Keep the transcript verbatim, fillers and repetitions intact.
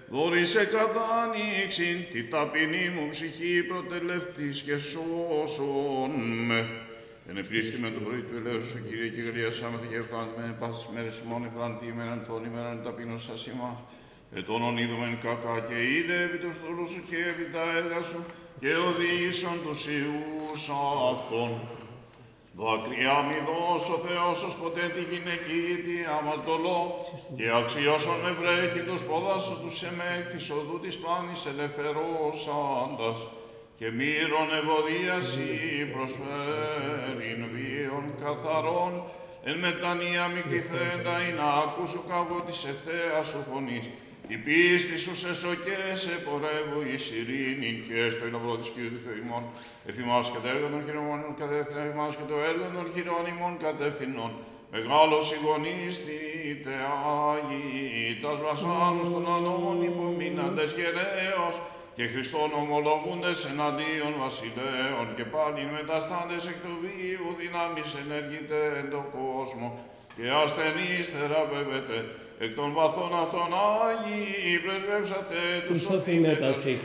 Δωρήσε κατά ανοίξην τη ταπεινή μου ψυχή προτελευτής και σώσον με. Εν επλήστη με το πρωί του ελέους σου, Κύριε, και γλίασάμεθα και ευχάντημεν πάσης μέρες ημών εκραντήμεναν των ημέραν ταπείνος σας ημάς. Ετώνων είδομεν κακά και είδε επί του στόλου σου και επί τα έργα σου και οδήγησον τους ιούς αυτών. Δάκρυα μη δώσω Θεός ως ποτέ τη γυναική τη αμαρτωλό και αξιώσον με βρέχει τους πόδας σου τους εμέκ της οδού της πλάνης ελευθερώσαντας και μύρον ευωδίαση προσφέρειν βίων καθαρών εν μετανία μη κτηθέντα ή να ακούσου καγώ της ευθέας σου φωνής. Η πίστη σου σε σοκέ σε πορεύω εις ειρήνην και στο ειλαβρό της Κύριου του Θεού ημών. Εφημάς και το έργο των χειρών κατεύθυνον, εφημάς και το έργο των χειρών ημών κατεύθυνον. Μεγάλος συγγονίστητε Άγιοι, τας βασάλους των ανώμων υπομείναντες γεραίος και Χριστόν ομολογούντες εναντίον βασιλέων και πάλι μεταστάντες εκ του βίου δυνάμεις ενεργείτε εν το κόσμο και ασθενείς θεραπεύετε. Εκ των βαθών αυτών Άγιοι πρεσβεύσατε τους σοφοί μετασχέν.